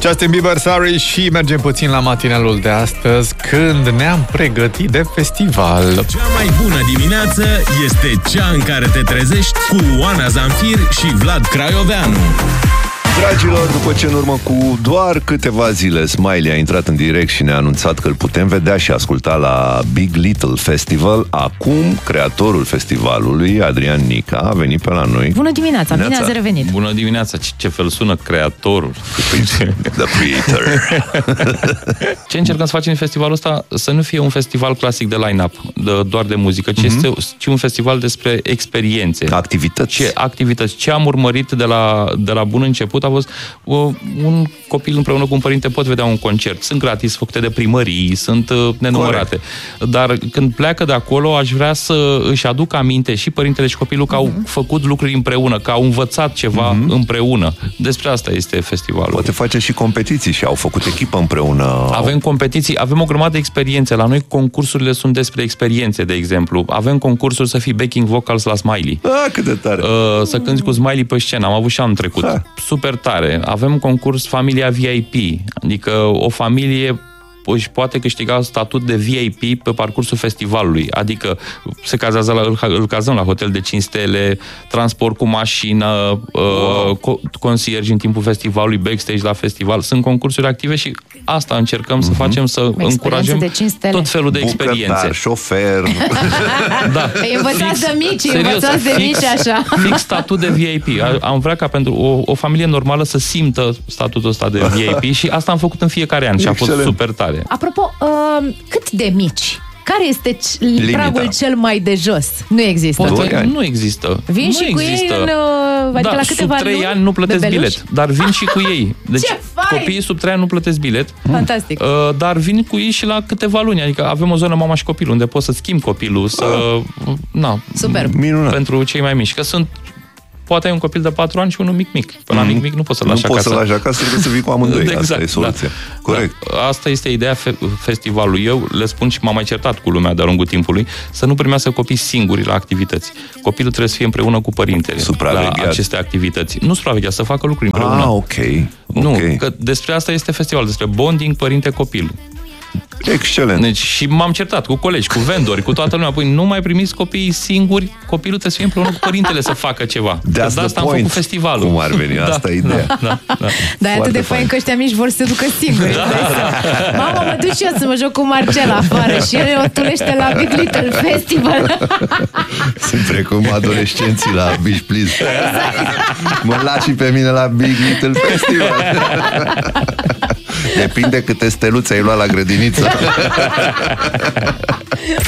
Justin Bieber, Sorry, și mergem puțin la matinalul de astăzi, când ne-am pregătit de festival. Cea mai bună dimineață este cea în care te trezești cu Oana Zanfir și Vlad Craioveanu. Dragilor, după ce în urmă cu doar câteva zile Smiley a intrat în direct și ne-a anunțat că îl putem vedea și asculta la Big Little Festival, acum creatorul festivalului, Adrian Nica, a venit pe la noi. Bună dimineața, bine ați revenit. Bună dimineața, ce fel sună creatorul. The Creator. Ce încercăm să facem în festivalul ăsta? Să nu fie un festival clasic de line-up, doar de muzică, ci un festival despre experiențe. Activități. Ce am urmărit de la bun început a fost un copil împreună cu un părinte pot vedea un concert. Sunt gratis, făcute de primării, sunt nenumărate. Corect. Dar când pleacă de acolo, aș vrea să își aduc aminte și părintele și copilul că au făcut lucruri împreună, că au învățat ceva împreună. Despre asta este festivalul. Poate face și competiții și au făcut echipă împreună. Avem competiții, avem o grămadă de experiențe. La noi concursurile sunt despre experiențe, de exemplu. Avem concursuri să fii backing vocals la Smiley. Cât de tare! Să cânti cu Smiley pe scenă. Am avut și anul trecut. Super tare. Avem concurs familia VIP, adică o familie își poate câștiga statut de VIP pe parcursul festivalului, adică se cazează îl cazăm la hotel de 5 stele, transport cu mașină, conciergi în timpul festivalului, backstage la festival. Sunt concursuri active și asta încercăm să facem, să încurajăm tot felul de experiențe. Bucătar, șofer. Da. Învățați de mici, învățați de mici așa. Fix statut de VIP. Am vrea ca pentru o familie normală să simtă statutul ăsta de VIP și asta am făcut în fiecare an și a fost super tare. Apropo, cât de mici? Care este pragul cel mai de jos? Nu există. Nu există. Vin și cu ei adică la câteva sub 3 ani nu plătesc bilet, dar vin și cu ei. Deci copiii sub 3 ani nu plătesc bilet. Fantastic. Dar vin cu ei și la câteva luni. Adică avem o zonă mama și copilul, unde poți să schimbi copilul, super. Minunat. Pentru cei mai mici. Că poate ai un copil de 4 ani și unul mic. Până la mic nu poți să-l lași acasă. Nu poți să-l lași acasă, trebuie să vii cu amândoi. Exact, asta e soluția. Corect. Asta este ideea festivalului. Eu le spun și m-am mai certat cu lumea de-a lungul timpului, să nu primească copii singuri la activități. Copilul trebuie să fie împreună cu părintele la aceste activități. Nu supravegheat, să facă lucruri împreună. Ok. Nu, că despre asta este festivalul, despre bonding părinte-copil. Excelent. Deci, și m-am certat cu colegi, cu vendori, cu toată lumea. Păi nu mai primiți copiii singuri, copilul trebuie să fie împreună cu părintele să facă ceva. De asta am făcut festivalul. Cum ar veni? Asta e ideea. Dar e atât de fain că ăștia mici vor să se ducă singuri. Mama, mă duc și eu să mă joc cu Marcela afară și el o tulește la Big Little Festival. Sunt precum adolescenții la Beach Please. Mă lași și pe mine la Big Little Festival. Depinde câte steluțe ai luat la grădiniță.